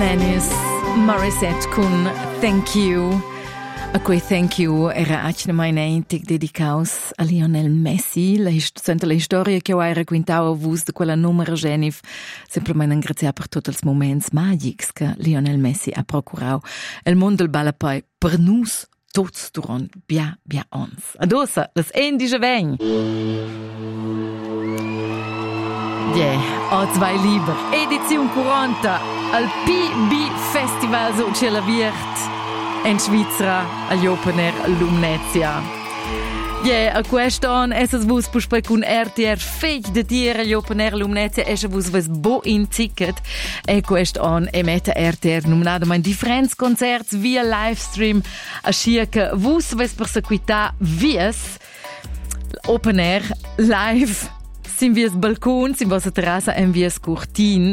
Alanis Morissette con Thank You. A quei thank you era anche mai dedicaus a Lionel Messi, la storia che ho raccontato a voi di quella numero genif, semplicemente ringraziare per tutti i momenti magici che Lionel Messi ha procurato il mondo del balla poi per noi tutti durante bia ons. Adossa, las endische vegn. O zwei Lieber, Edition 40, al PB Festival so ce la virt in Svizzera, agli Open Air Lumnezia. A quest'anno es vus puspei con RTR fech de tiere agli Open Air Lumnezia es vus ves bo in ticket e quest'anno emette RTR nominado mein differents concerts via livestream a circa vus ves perseguita vies Open Air live. Sim vies balcon, sim vossa terrassa en vies curtin,